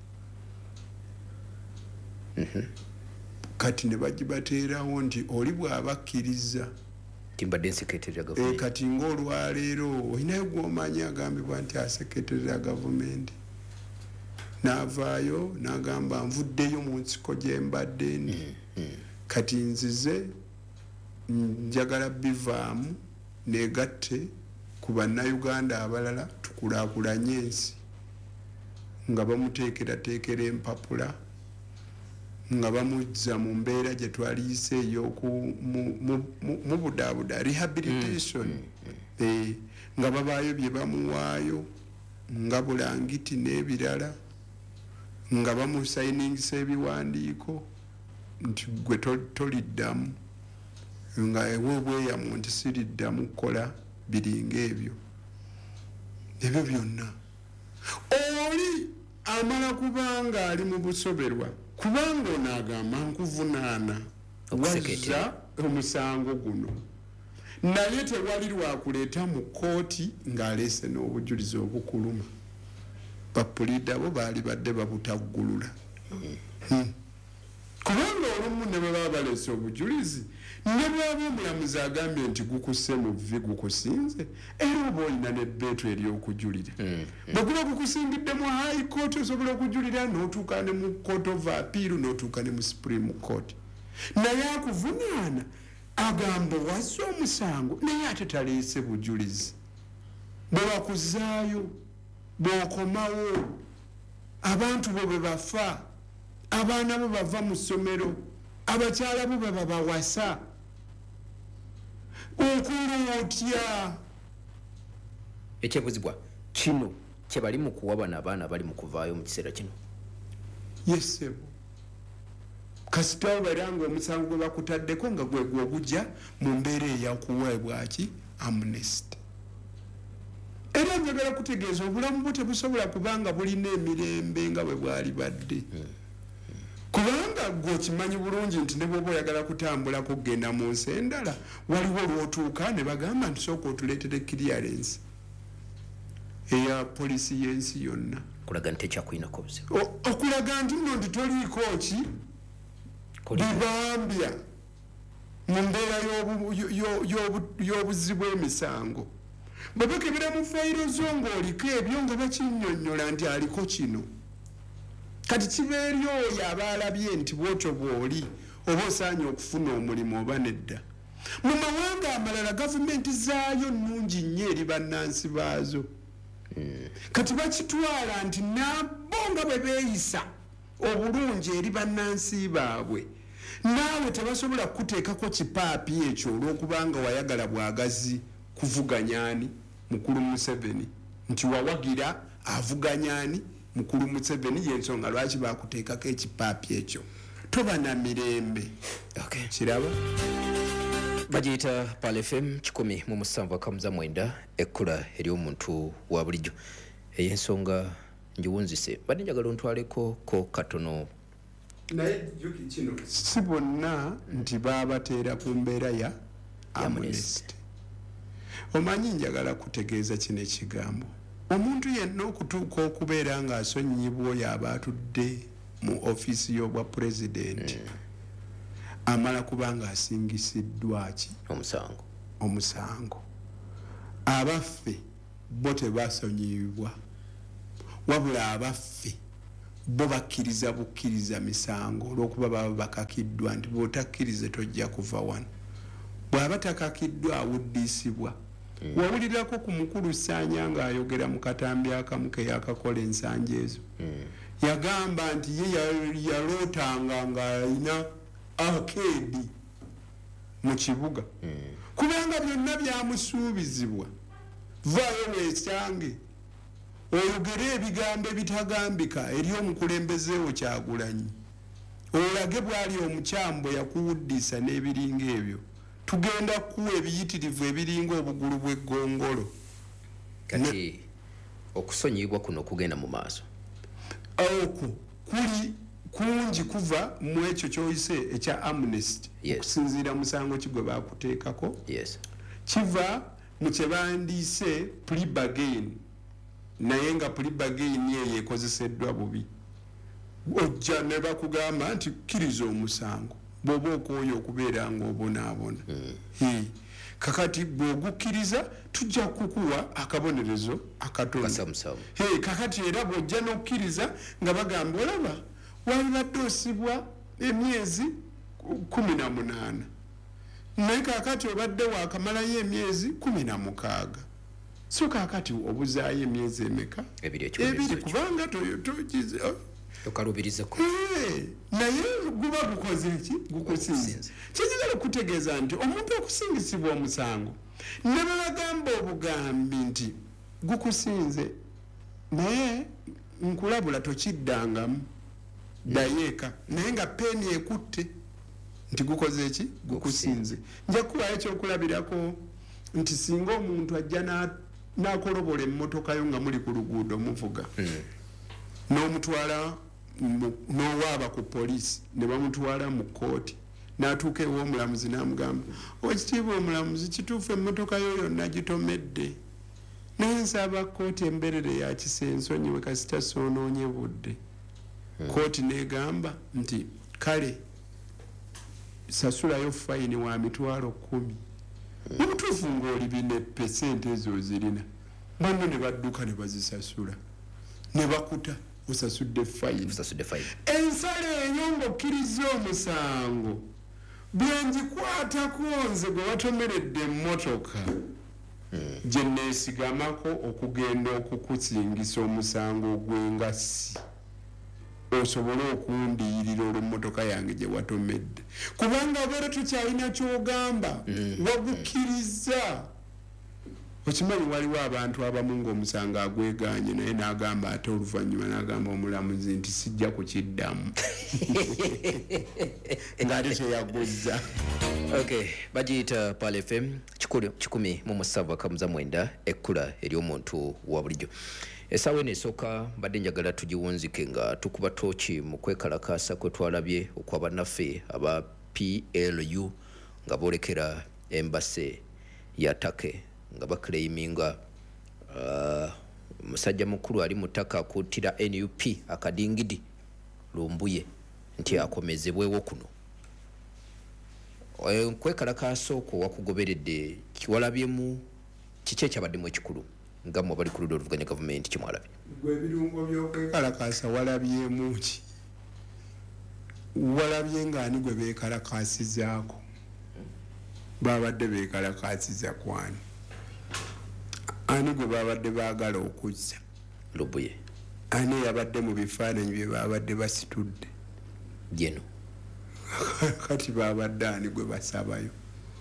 kati ne bagibateerawo nti oli bw'abakkiriza timbadde nseketerera gavumenti kati ng'olwaleero olinayo gw'omanyi agambibwa nti aseketerera gavumenti n'avaayo n'agamba nvuddeyo mu nsiko gye mbadde ndi kati nzize njagala bivaamu negatte ku bannayuganda abalala tukulaakulanye ensi nga bamuteekerateekera empapula nga bamuzza mu mbeera gye twaliyise mu budaabuda rehabilitation nga babaayo bye bamuwaayo nga bulangiti n'ebirala nga bamusayiningisa ebiwandiiko nti gwe toliddamu nga ewe obweyamu nti siriddamu kukola biringa ebyo byonna oli amala kubanga ali mu busoberwa kubanga onaagamba nkuvunaana wazza omusango guno naye tewali lwakuleeta mu kooti ng'aleese n'obujulizi obukuluma bapulida bo baali badde babutaggulula kubanga olumu ne bwe baba baleese obujulizi ne bwaba omulamuzi agambye nti gukusse mu vvi gukusinze era oba olina nebbeetu ery'okujulira bwe guba gukusingidde mu high court osobola okujulira n'otuuka ne mu court of appeal n'otuuka ne mu supreme court naye akuvunaana agamba wazza omusango naye ate taleese bujulizi bwe bakuzaayo bw'okomawo abantu bo bwe bafa abaana bo bava mu ssomero abakyala bo baba bawasa onkulu otya ekyebuzibwa kino kye bali mu kuwa bano abaana bali mu kuvaayo mu kiseera kino yesebo kasitawo bera nga omusango gwe bakutaddeko nga gwe ogujja mu mbeera eyakuweebwaki amnesty era njagala kutegeeza obulamu bwo tebusobola kubanga bulina emirembe nga bwe bwali badde kubanga gwe okimanyi bulungi nti ne bwoba oyagala kutambula kugenda mu nsi endala waliwo olwotuuka ne bagamba nti sooka otuleetere clearance eya poliisi y'ensi yonna kulaga nti ekyakulinako obuzibu okulaga nti nno nti toliiko ki bibambya mu mbeera y'obuzibu emisango bwe bakebera mu fayiro zo ng'oliko ebyo nga bakinnyonnyola nti aliko kino kati kibeeri oyo abaalabye nti bwotyo bw'oli oba osaanye okufuna omulimu oba nedda mu mawanga amalala gavumenti zaayo nnungi nnyo eri bannansi baazo kati bakitwala nti nabo nga bwe beeyisa obulungi eri bannansi baabwe naawe tebasobola kukuteekako kipaapi ekyo olw'okubanga wayagala bwagazi kuvuganyani mukulu Museveni nti wawagira avuganyani mukulu Museveni yensonga lwaki bakuteekako ekipaapi ekyo toba na mirembe kiraba bagiyita Pal FM 107.9 ekkula ery'omuntu wa bulijjo ey'ensonga ngiwunzise badde njagala ontwaleko ko katono naye kino si bonna nti baabateera ku mbeera ya amnesty omanyi njagala kutegeeza kino ekigambo omuntu yenna okutuuka okubeera ng'asonnyibwa oyo aba atudde mu ofiisi y'obwa pulezidenti amala kubanga asingisiddwa ki omusango abaffe bo tebasonyiyibwa wabula abaffe bo bakkiriza bukkiriza misango olw'okuba baba bakakiddwa nti bw'otakkirize tojja kuva wano bw'aba takakiddwa awuddisibwa wawulirako ku mukulu Ssaanya ng'ayogera mu katambi akamu ke yakakola ensanja ezo yagamba nti ye yalootanga ng'alina arcade mu kibuga kubanga byonna byamusuubizibwa vaayo weesange oyogere ebigambo ebitagambika eri omukulembezeewo Kyagulanyi olage bwali omukyambo yakuwuddisa n'ebiringa ebyo tugenda kuwa ebiyitirivu ebiringa obugulu bw'eggongolo kati okusonyiyibwa kuno kugenda mu maaso okwo kuli kungi kuva mu ekyo kyoyise ekya Amnesty okusinziira musango ki gwe baakuteekako kiva mu kye bandiise plea bargain naye nga plea bargain eyo ekozeseddwa bubi ojja ne bakugamba nti kkiriza omusango bw'oba okwoyo okubeera ng'obonaabona kakati bw'ogukkiriza tujja kukuwa akabonerezo akatono kakati era bw'ojja n'okkiriza nga bagamba olaba walibadde osibwa emyezi 18 naye kakati obadde waakamalayo emyezi 16 so kakati obuzaayo emyezi emeka ebiri kubanga tokalubirizeko naye guba gukoze ki gukusinze kigenda okutegeeza nti omuntu okusingisibwa omusango ne babagamba obugambi nti gukusinze naye nkulabula tokiddangamu dayeeka naye nga peeni ekutte nti gukoze eki gukusinze nja kuwayo ekyokulabirako nti singa omuntu ajja n'akolobola emmotoka yo nga muli ku luguudo muvuga n'omutwala n'owaaba ku poliisi ne bamutwala mu kkooti n'atuuka ew'omulamuzi n'amugamba ekitiibwa omulamuzi kituufu emmotoka yo yonna gitomedde naye nsaba kkooti emberere ya kisensonyiwe kasita soonoonye budde kkooti n'egamba nti kale sasulayo fayini wa $10,000 omutuufu ng'oli bine pesente ezo ozirina banno ne badduka ne bazisasula ne bakuta osasudde fayini ensala eyo ng'okkiriza omusango byenjikwatako nze gwe watomeredde emmotoka gye neesigamako okugenda okukusingisa omusango ogw'engassi osobole okundiyirira olw'emmotoka yange gye watomedde kubanga obeera tokyalina kyogamba wagukkiriza okimanyi waliwo abantu abamu ng'omusango agweganye naye n'agamba ate oluvannyuma n'agamba omulamuzi nti sijja kukiddamu ng'ate teyaguzza bagiyita Pal FM 107.9 ekkula ery'omuntu wa bulijjo essaawa eno esooka mbadde njagala tugiwunzike nga tukuba tooki mu kwekalakaasa kwe twalabye okw'abannaffe aba PLU nga boolekera embase ya Take nga baklayiminga musajja mukulu ali mu ttaka akuutira NUP akadingidi Lumbuye nti akomezebwewo kuno kwekalakaasa okwo wakugoberedde kiwalabyemu kiki ekyabaddemu ekikulu nga mmwe bali ku ludda oluvuganya gavumenti kimwalabye gwe ebirungo by'okwekalakaasa walabyemu ki walabye ng'ani gwe beekalakaasizaako babadde beekalakaasiza kwani ani gwe babadde baagala okuzza Lubuye ani yabadde mu bifaananyi bye babadde basitudde jeno kati babadde ani gwe basabayo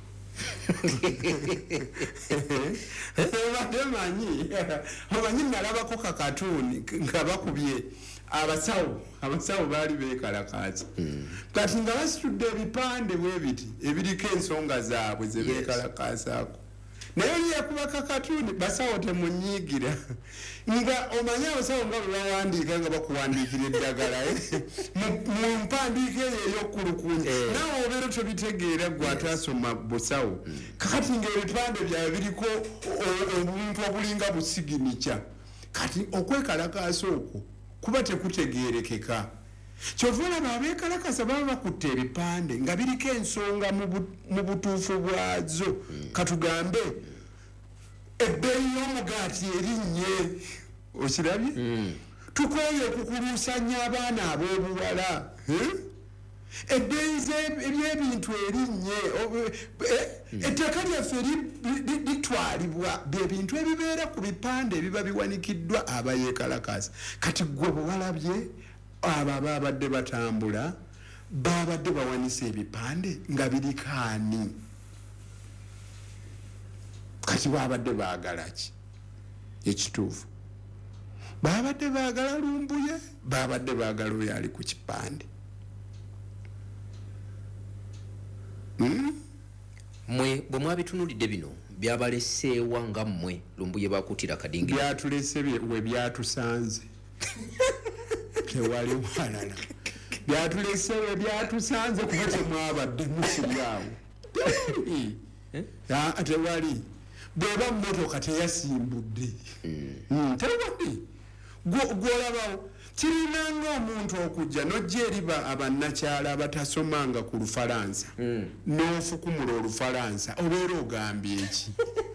omanyi nalabako kakatuuni nga bakubye abasawo baali beekalakaasa kati nga basitudde ebipande bwe biti ebiriko ensonga zaabwe ze beekalakaasaako naye oli yakuba kakatuuni basawo temunyiigira nga omanyi abasawo nga bwe bawandiika nga bakuwandiikira eddagala mu mpandiika eyo ey'okkulukunya naawe obeera tobitegeera gwe ataasoma busawo kakati ng'ebipande byawe biriko obuntu obulinga busiginica kati okwekalakaasa okwo kuba tekutegeerekeka kyova olaba abeekalakasa baba bakutte ebipande nga biriko ensonga mu butuufu bwazo katugambe ebbeeyi y'omugaati erinnye okirabye tukooye okukuluusanya abaana ab'obuwala ebbeeyi ebyebintu erinnye ettaka lyaffe litwalibwa byebintu ebibeera ku bipande ebiba biwanikiddwa abayeekalakaasa kati gwe bwewalabye abo ababadde batambula babadde bawanisa ebipande nga birikaani kati babadde baagala ki ekituufu babadde baagala lumbuye babadde baagala oyo ali ku kipande mwe bwe mwabitunulidde bino byabaleseewa nga mmwe lumbuye bakutira kadingi byatulese we byatusanze tewali walala byatulese we byatusanze kuba temwabadde musiryawo tewali bweba mmotoka teyasimbudde tewali gwolabawo kirinanga omuntu okujja nojja eri abannakyala abatasomanga ku Lufalansa n'ofukumula Olufalansa obeera ogambye eki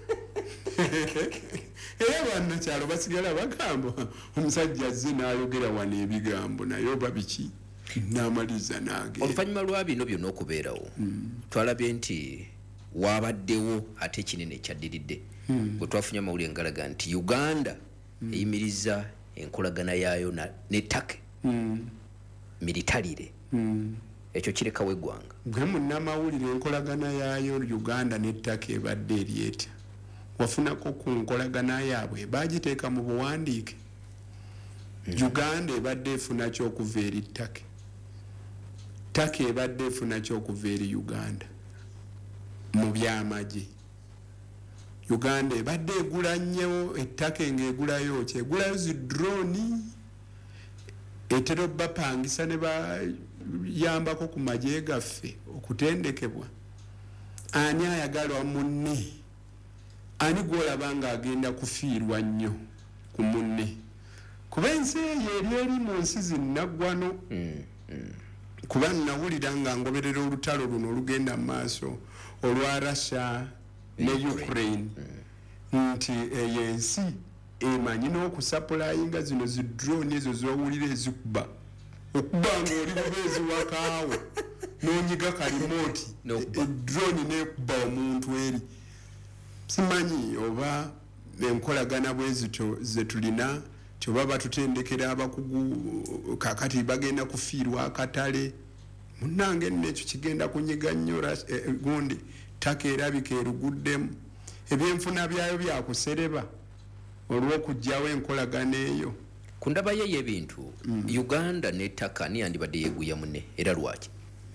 era abannakyalo basigala bagamba omusajja azze n'ayogera wano ebigambo naye oba biki n'amaliza n'agenda oluvannyuma lwa bino byonna okubeerawo twalabye nti wabaddewo ate ekinene ekyaddiridde bwe twafunye amawulire ngalaga nti Uganda eyimiriza enkolagana yaayo ne Turkey militarire ekyo kirekawo eggwanga gwe munnamawulire enkolagana yaayo Uganda ne Turkey ebadde eri etya wafunako ku nkolagana yaabwe bagiteeka mu buwandiike Uganda ebadde efuna kyokuva eri Turkey Turkey ebadde efuna kyokuva eri Uganda mu byamagye Uganda ebadde egula nnyo ettaka ng'egulayo kyegulayo zidroni etera bapangisa ne bayambako ku magye gaffe okutendekebwa ani ayagalwa munne ani gwolaba nga agenda kufiirwa nnyo ku munne kuba ensi eyo eri mu nsi zinnaggwano kuba nawulira nga ngoberera olutalo luno olugenda mu maaso olwa Russia ne Ukraine nti eyo ensi emanyi n'okusapulayinga zino zidroni ezo zowulira ezikuba okuba nga oli bubeezi wakaawe n'onyiga kalimoti edroni nekuba omuntu eri simanyi oba enkolagana bwezityo zetulina kyoba batutendekera abakugu kakati bagenda kufiirwa akatale munnange nno ekyo kigenda kunyiga nnyo gundi ttaka erabika eruguddemu ebyenfuna byayo byakusereba olw'okugjawo enkolagana eyo ku ndaba ye y'ebintu Uganda n'ettaka ani yandibadde yeeguya munne era lwaki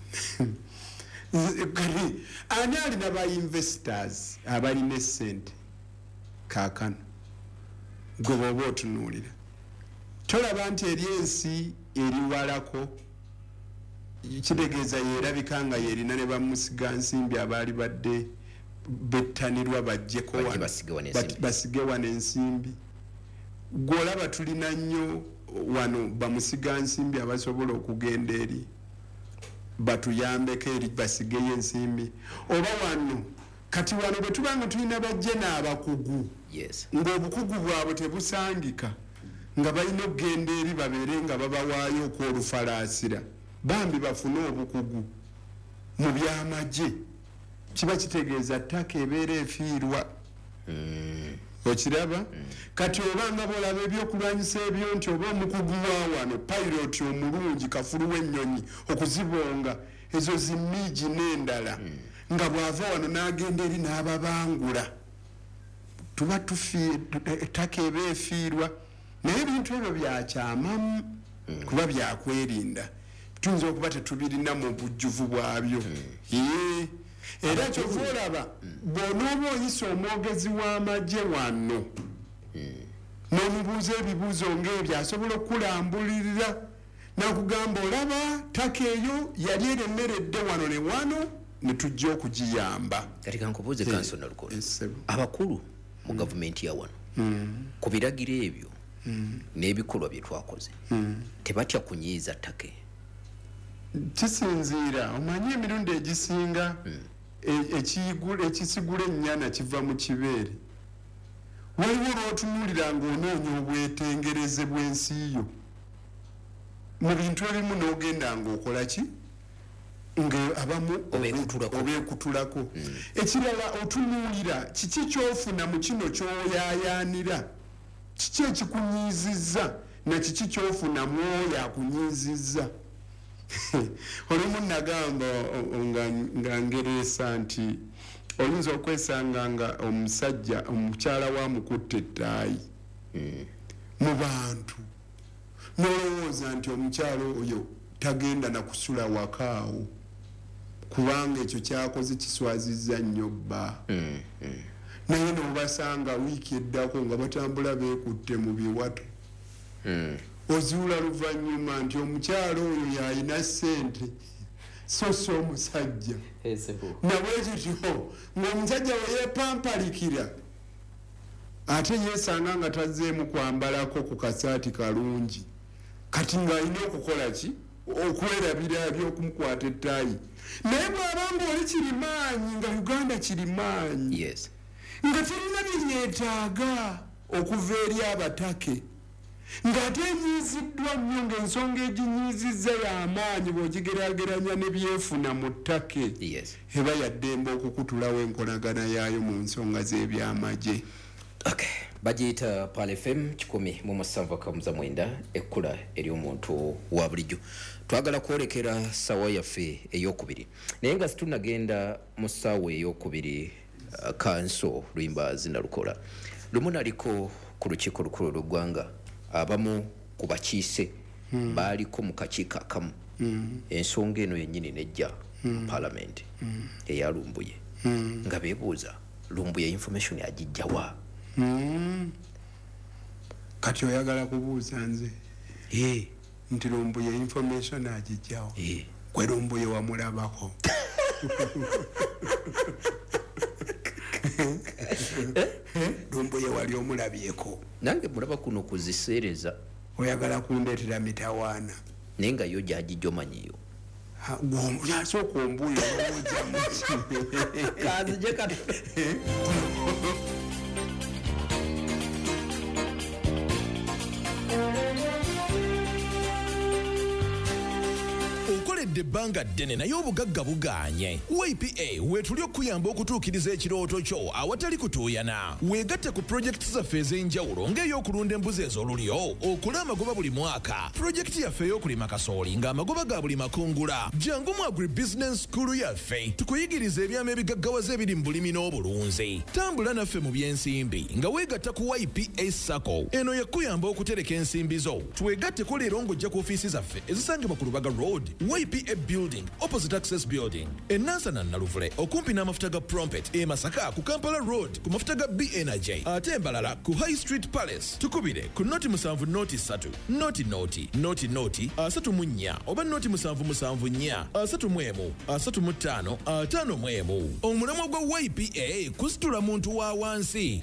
kati ani alina ba investors abalina essente kaakano gwe bw'oba otunuulira tolaba nti eri ensi eriwalako kitegeeza yeerabika nga yerina ne bamusiga nsimbi abaali badde bettanirwa bajjeko basige wano ensimbi gwolaba tulina nnyo wano bamusiga nsimbi abasobola okugenda eri batuyambeko eri basigeyo ensimbi oba wano kati wano bwe tuba nga tulina bajje n'abakugu ng'obukugu bwabwe tebusangika nga balina okugenda eri babeere nga babawaayo okwolufalaasira bambi bafune obukugu mu byamagye kiba kitegeeza ttaka ebeera efiirwa okiraba kati obanga bolaba ebyokulwanyisa ebyo nti oba omukugu wa wano piloti omulungi kafulu w'ennyonyi okuzibonga ezo zimiigi n'endala nga bw'ava wano n'agenda eri n'ababangula tuba ettaka eba efiirwa naye ebintu ebyo byakyamamu kuba byakwerinda tuyinza okuba tetubirina mu bujjuvu bwabyo era kyova olaba bw'onooba oyisa omwogezi w'amagye wano n'omubuuza ebibuuzo ng'ebyo asobola okukulambulirira n'akugamba olaba ttaka eyo yali eremeredde wano ne wano ne tujja okugiyamba kati kankubuuze kansona lukola abakulu mu gavumenti ya wano ku biragiro ebyo n'ebikolwa bye twakoze tebatya kunyiiza ttaka kisinziira omanyi emirundi egisinga ekisigula ennyana kiva mu kibeere waliwo lw'otunuulira ng'onoonya obwetengereze bw'ensi yo mu bintu ebimu n'ogenda ng'okola ki ng'abamu obeekutulako ekirala otunuulira kiki ky'ofuna mu kino ky'oyaayaanira kiki ekikunyiizizza na kiki ky'ofuna mu oyo akunyiizizza olumu nagamba nga ngereesa nti oyinza okwesanga nga omusajja omukyala wamukutte ettaayi mu bantu n'olowooza nti omukyala oyo tagenda na kusula wakaawo kubanga ekyo kyakoze kiswazizza nnyo bba naye n'obasanga wiiki eddako nga batambula beekutte mu biwato oziwula luvannyuma nti omukyala oyo yalina ssente so si omusajja nabwekityo ng'omusajja we yeepampalikira ate yeesanga nga tazzeemu kwambalako ku kasaati kalungi kati ng'alina okukola ki okwerabira ebyokumukwata ettaayi naye bw'aba ng'oli kirimaanyi nga uganda kirimaanyi nga terina byeyeetaaga okuva eri abatake ng'ate enyiiziddwa nnyo ng'ensonga eginyiizizza y'amaanyi bw'ogigeraageranya ne byefuna mu ttake eba yaddembe okukutulawo enkolagana yaayo mu nsonga z'ebyamagye bagiyita Pal FM 107.9 ekkula ery'omuntu wa bulijjo. Twagala kwolekera ssaawa yaffe ey'okubiri naye nga situnagenda mu ssaawa ey'okubiri kanso luyimba zinalukola lumu naliko ku lukiiko lukulu lw'eggwanga abamu ku bakiise baaliko mu kakiiko akamu ensonga eno yennyini nejja palamenti eya Lumbuye nga beebuuza Lumbuye information agijjawa kati oyagala kubuuza nze nti Lumbuye information agijjawo gwe Lumbuye wamulabako Lumbuye wali omulabyeko nange mulaba kuno kuziseereza oyagala kundeetera mitawaana naye nga yo gyagijjomanyiyo yasooka ombuuyo kanzije kati okoledde ebbanga ddene naye obugagga bugaanye. YPA weetuli okuyamba okutuukiriza ekirooto kyo awatali kutuuyana. Weegatte ku pulojekiti zaffe ez'enjawulo ng'ey'okulunda embuzi ez'olulyo, okula amagoba buli mwaka, pulojekiti yaffe ey'okulima kasooli ng'amagoba ga buli makungula. Jangu mu agribusiness school yaffe tukuyigiriza ebyama ebigaggawaza ebiri mu bulimi n'obulunzi. Tambula naffe mu by'ensimbi nga weegatta ku YPA Sacco. Eno yakuyamba okutereka ensimbi zo. Twegatteko leero ng'ojja ku ofiisi zaffe ezisangibwa ku Lubaga Road, YPA Building, opposite Access Building. Enansana Naluvule, okumpi n'amafuta ga Prompet, e Masaka ku Kampala Road, ku mafuta ga B Energy. Ate Embalala ku High Street Palace. Tukubire ku noti 7 noti 3, noti 34 oba noti 7 35 55. Omulamwa gwa YPA kusitula muntu wa wansi.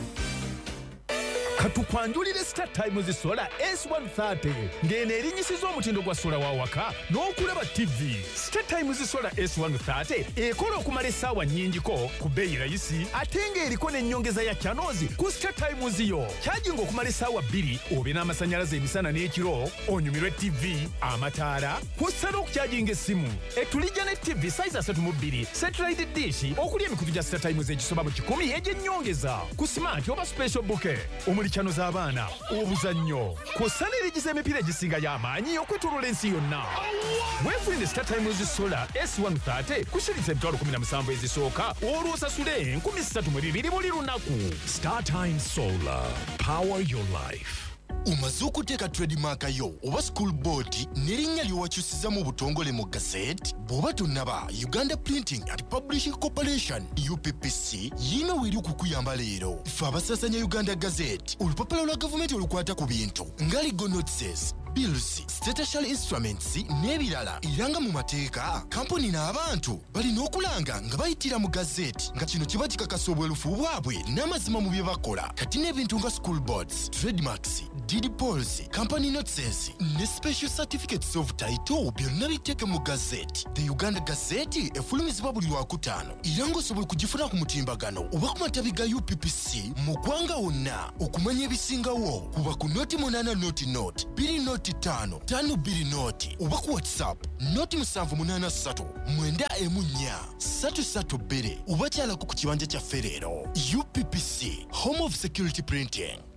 katukwanjulire Star Times Solar S130 ng'eno erinnyisiza omutindo gwa sola wa waka n'okulaba TV. Star Times Solar S130 ekola okumala essaawa nnyingiko ku bbeeyi rayisi ate ng'eriko n'ennyongeza ya channels ku Star Times yo. Kyajinga okumala essaawa 2 obe n'amasannyalaze emisana n'ekiro onyumirwe TV, amataala, kw'ossa n'okukyajinga essimu. Etulijja ne TV size 3.2 satellite dish okuli emikutu gya Star Times egisoba mu 10 egy'ennyongeza ku smart oba special bouquet chano z'abaana obuzannyo kw'ossa n'erigiza emipiira egisinga y'amaanyi okwetooloola ensi yonna. Weefunire Star Times Solar S130 kushiriza emitwalo 17 ezisooka olw'osasule 3,200 buli lunaku. Star Times Solar, power your life. Umaze okuteeka trademark yo oba school board n'erinnya lyowakyusiza mu butongole mu gazette bw'oba tonnaba Uganda Printing and Publishing Corporation UPPC yina weeri okukuyamba leero. Ffe abasasanya Uganda Gazette olupapula lwa gavumenti olukwata ku bintu nga legal notices, bills stational instruments n'ebirala era nga mu mateeka kampuni n'abantu balina okulanga nga bayitira mu gazeti nga kino kiba kikakasa obwerufu bwabwe n'amazima mu bye bakola kati n'ebintu nga school boards trademarks deed polls company notices ne special certificates of title byonna biteeke mu gazeti. The Uganda Gazette efulumizibwa buli Lwakutaano era ng'osobola kugifuna ku mutimbagano oba ku matabi ga UPPC mu ggwanga wonna. Okumanya ebisingawo kuba ku noti 8 noti 2 noti 5 2 noti oba ku WhatsApp noti 783 914 332 oba kyalako ku kibanja kya Ferrero. UPPC Home of Security Printing.